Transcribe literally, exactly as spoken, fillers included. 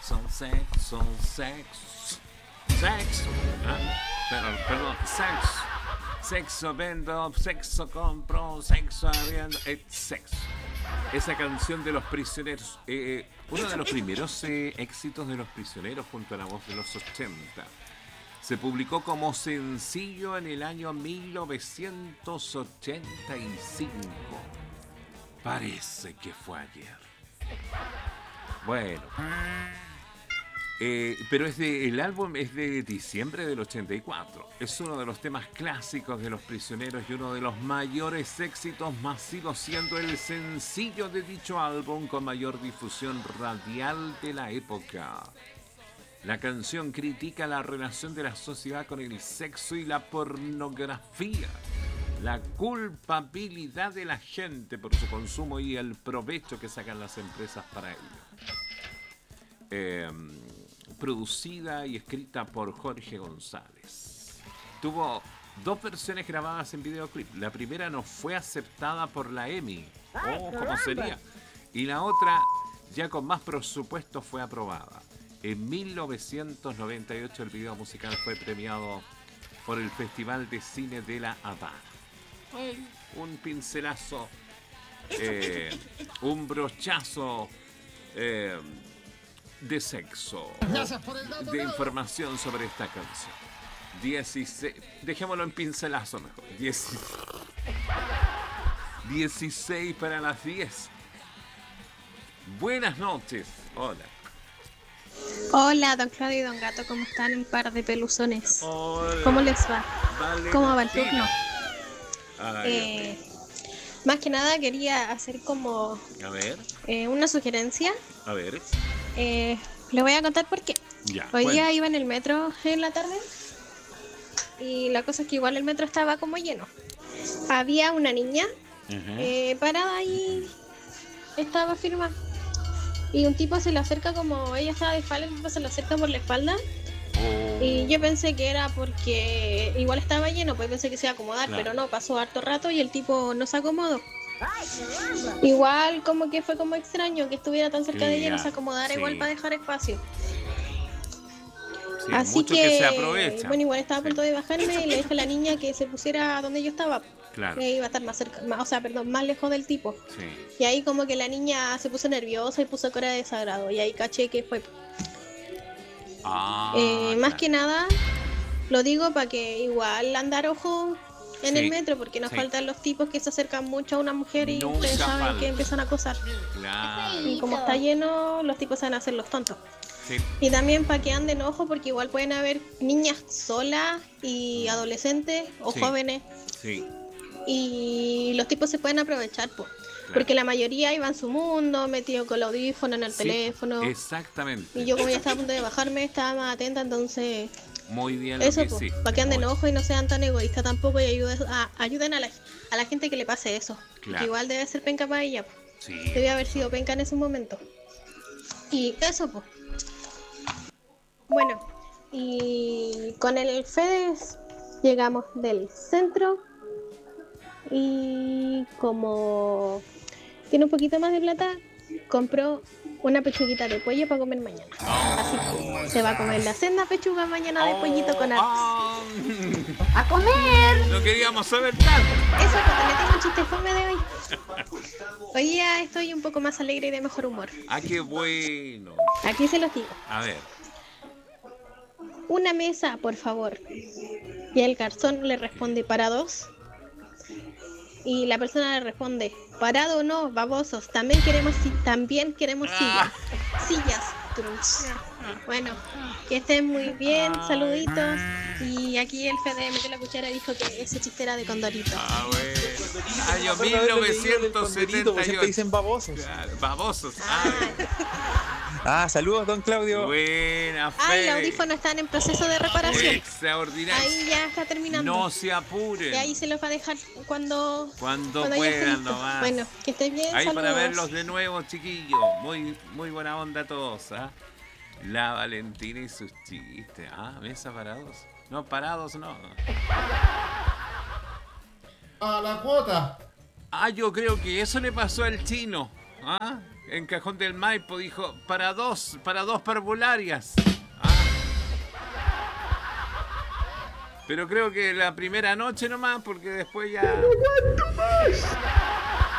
sexo, sexo, sexo, sexo, ¿eh? Perdón, perdón, sexo, sexo vendo, sexo compro, sexo arriendo, eh, sexo. Esa canción de Los Prisioneros, eh, uno de los primeros eh, éxitos de Los Prisioneros junto a La Voz de los ochenta. Se publicó como sencillo en el año mil novecientos ochenta y cinco. Parece que fue ayer. Bueno. Eh, pero es de, el álbum es de diciembre del ochenta y cuatro. Es uno de los temas clásicos de Los Prisioneros y uno de los mayores éxitos masivos, siendo el sencillo de dicho álbum con mayor difusión radial de la época. La canción critica la relación de la sociedad con el sexo y la pornografía, la culpabilidad de la gente por su consumo y el provecho que sacan las empresas para ello. Eh, producida y escrita por Jorge González. Tuvo dos versiones grabadas en videoclip. La primera no fue aceptada por la EMI. Oh, ¿cómo sería? Y la otra, ya con más presupuesto, fue aprobada. En mil novecientos noventa y ocho el video musical fue premiado por el Festival de Cine de La Habana. Un pincelazo, eh, un brochazo eh, de sexo, de información sobre esta canción. dieciséis, dejémoslo en pincelazo mejor. dieciséis, dieciséis para las diez. Buenas noches. Hola. Hola, don Claudio y don Gato, ¿cómo están? Un par de peluzones. Hola. ¿Cómo les va? Vale, ¿Cómo va el turno? Ay, Eh, más que nada quería hacer como a ver, eh, una sugerencia. a ver. Eh, les voy a contar por qué. Ya, Hoy bueno. día iba en el metro en la tarde y la cosa es que igual el metro estaba como lleno. Había una niña Ajá. eh, parada ahí, estaba firma. Y un tipo se le acerca como, ella estaba de espalda, el tipo se le acerca por la espalda. Oh, Y yo pensé que era porque igual estaba lleno, pues pensé que se iba a acomodar, Claro. pero no, pasó harto rato y el tipo no se acomodó. Igual como que fue como extraño que estuviera tan cerca de ella y no Ya, se acomodara sí. igual para dejar espacio. sí, Así mucho que, que se aprovecha. bueno, igual estaba a Sí, punto de bajarme y le dije a la niña que se pusiera donde yo estaba. Claro. Que iba a estar más cerca, más, o sea, perdón, más lejos del tipo. Sí. Y ahí como que la niña se puso nerviosa y puso cara de desagrado. Y ahí caché que fue. Ah, Eh, más claro. que nada, lo digo para que igual andar ojo en Sí, el metro, porque nos sí. faltan los tipos que se acercan mucho a una mujer y Nunca ustedes saben falta. que empiezan a acosar. Claro. Y como está lleno, los tipos se van a hacer los tontos. Sí. Y también para que anden ojo, porque igual pueden haber niñas solas y adolescentes o Sí. jóvenes. Sí. Y los tipos se pueden aprovechar, pues. Porque la mayoría iba en su mundo, metido con el audífono en el Sí, teléfono. exactamente. Y yo como ya estaba a punto de bajarme, estaba más atenta, entonces... Muy bien lo Eso, que pues, sí. para que anden Muy- ojo y no sean tan egoístas tampoco y ayuden a, ayuden a, la, a la gente que le pase eso. Claro. Que igual debe ser penca para ella, pues. Sí. Debe haber sido penca en ese momento. Y eso, pues. Bueno, y con el Fedes llegamos del centro y como tiene un poquito más de plata, compró una pechuguita de pollo para comer mañana. Así que se va a comer la senda pechuga mañana de pollito con arroz. Ah, ¡A comer! no queríamos saber tanto. Eso, pues también tengo un chiste fome de hoy. Hoy día estoy un poco más alegre y de mejor humor. Ah, qué bueno. Aquí se los digo. A ver. Una mesa, por favor. Y el garzón le responde, ¿para dos? Y la persona le responde, parado no, babosos, también queremos si- también queremos sillas. Sillas. Trunch. Bueno, que estén muy bien, saluditos. Y aquí el Fede metió la cuchara y dijo que ese chiste era de Condorito. Ah, bueno. Año Otra vez lo que digo del mil novecientos Condorito, porque setenta y siempre ocho. dicen babosos. Claro, babosos. Ah, Ah, saludos, don Claudio. buena, Ah, el Fede. audífono está en proceso de reparación. Extraordinario. Ahí ya está terminando. No se apuren. Y ahí se los va a dejar cuando, Cuando cuando ya esté puedan listo. nomás. Bueno, que estén bien, Ahí saludos. para verlos de nuevo, chiquillos. Muy, muy buena onda todos, ¿ah? La Valentina y sus chistes. Ah, mesa parados. No, parados no. A la cuota. Ah, yo creo que eso le pasó al chino. ¿Ah? en Cajón del Maipo dijo, para dos, para dos parvularias. Ah. Pero creo que la primera noche nomás, porque después ya...